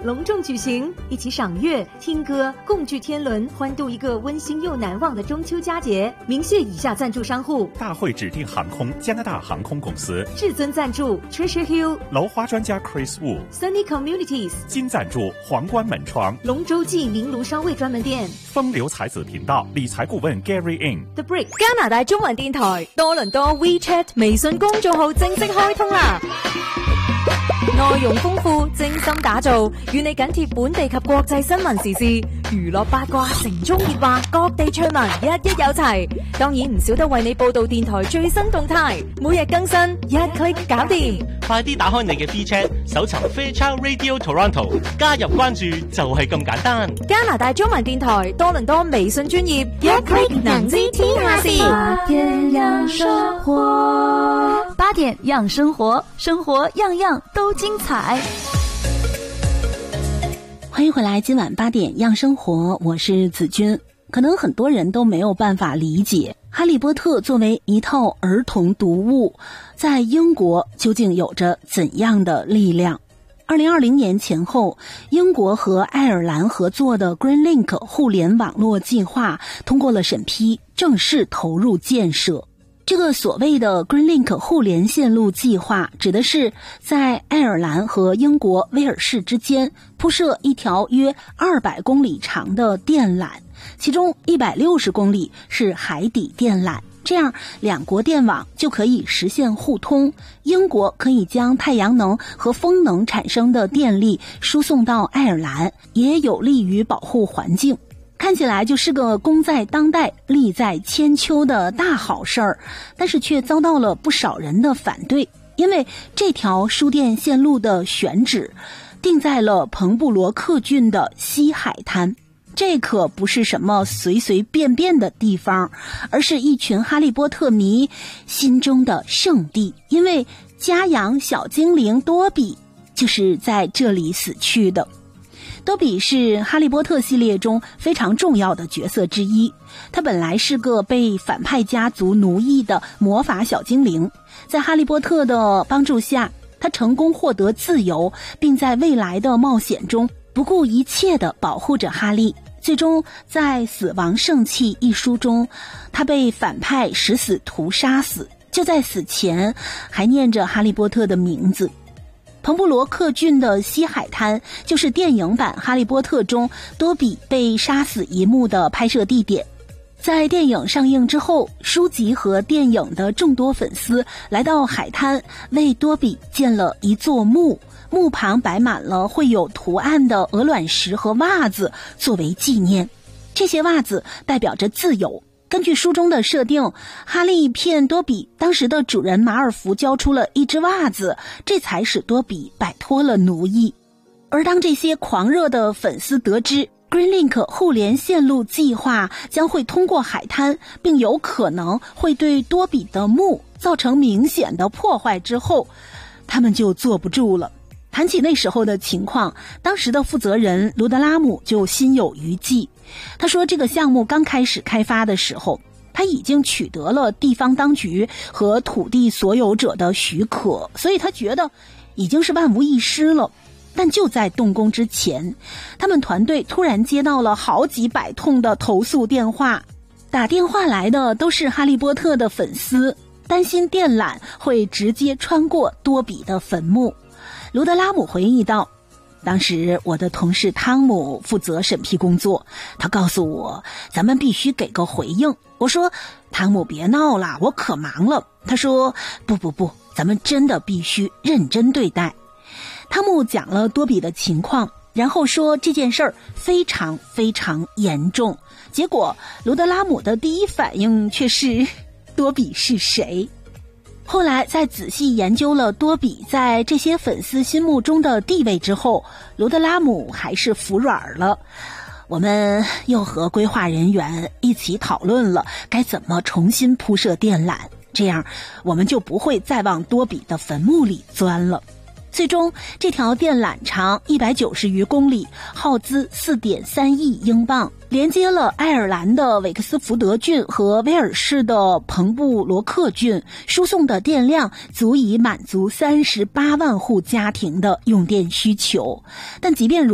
隆重举行，一起赏月、听歌，共聚天伦，欢度一个温馨又难忘的中秋佳节。明谢以下赞助商户： 大会指定航空加拿大航空公司， 至尊赞助 Treasure Hill， 楼花专家 Chris Wu， Sunny Communities， 金赞助皇冠门窗， 龙舟记名炉烧味专門店， 風流才子頻道理財顧問 Gary In， The Brick， 加拿大中文電台多倫多 WeChat 微信公眾號正式開通啦！內容豐富，精心打造，與你緊貼本地及國際新聞時事、娛樂八卦、城中熱話、各地趣聞，一有齊。當然唔少得為你報道電台最新動態，每日更新，一 click 搞掂。 快啲打開你嘅 WeChat，搜尋 Fairchild Radio Toronto， 加入關注就係咁簡單。 加拿大中文電台多倫多微信專頁，一 click 能知天下事。 8點讓生活，8點讓生活，生活樣樣都精彩。 歡迎回來，今晚8點讓生活，我是子君。可能很多人都沒有辦法理解，哈利波特作為一套兒童讀物，在英國究竟有着怎樣的力量。2020年前後，英國和愛爾蘭合作的 GreenLink 互聯網絡計劃通過了審批，正式投入建設。這個所謂的 GreenLink 互聯線路計劃指的是在愛爾蘭和英國威爾士之間鋪設一條約200公里長的電纜，其中160公里是海底電纜，這樣兩國電網就可以實現互通，英國可以將太陽能和風能產生的電力輸送到愛爾蘭，也有利於保護環境。看起來就是個功在當代利在千秋的大好事兒，但是卻遭到了不少人的反對，因為這條輸電線路的選址定在了彭布羅克郡的西海灘，這可不是什麼隨隨便便的地方，而是一群哈利波特迷心中的聖地，因為家養小精靈多比就是在這裡死去的。多比是哈利波特系列中非常重要的角色之一，他本來是個被反派家族奴役的魔法小精靈，在哈利波特的幫助下，他成功獲得自由，並在未來的冒險中不顧一切地保護着哈利。最終在《死亡聖器》一書中，他被反派食死徒殺死，就在死前還念着哈利波特的名字。彭布羅克郡的西海灘就是電影版《哈利波特》中多比被殺死一幕的拍攝地點。在電影上映之後，書籍和電影的眾多粉絲來到海灘，為多比建了一座墓，墓旁擺滿了繪有圖案的鵝卵石和襪子作為紀念，這些襪子代表着自由。根據書中的設定，哈利騙多比當時的主人馬爾福交出了一隻襪子，這才使多比擺脫了奴役。而當這些狂熱的粉絲得知 GreenLink 互聯線路計劃將會通過海灘，並有可能會對多比的墓造成明顯的破壞之後，他們就坐不住了。談起那時候的情況，當時的負責人盧德拉姆就心有餘悸。他說這個項目剛開始開發的時候，他已經取得了地方當局和土地所有者的許可，所以他覺得已經是萬無一失了。但就在動工之前，他們團隊突然接到了好幾百通的投訴電話，打電話來的都是哈利波特的粉絲，擔心電纜會直接穿過多比的墳墓。盧德拉姆回憶道，當時我的同事湯姆負責審批工作，他告訴我咱們必須給個回應。我說湯姆別鬧了，我可忙了。他說不，咱們真的必須認真對待。湯姆講了多比的情況，然後說這件事兒非常非常嚴重。結果盧德拉姆的第一反應卻是多比是誰？後來在仔細研究了多比在這些粉絲心目中的地位之後，盧德拉姆還是服軟了。我們又和規劃人員一起討論了該怎麼重新鋪設電纜，這樣我們就不會再往多比的墳墓裡鑽了。最終這條電纜長190餘公里，耗資4.3億英鎊，連接了愛爾蘭的韋克斯福德郡和威爾士的彭布羅克郡，輸送的電量足以滿足38萬戶家庭的用電需求。但即便如